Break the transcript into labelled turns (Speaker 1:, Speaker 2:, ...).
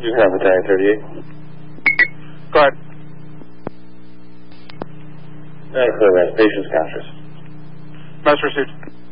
Speaker 1: You have Battalion 38.
Speaker 2: Go ahead.
Speaker 1: Clear rest. Patient's conscious.
Speaker 2: Message received.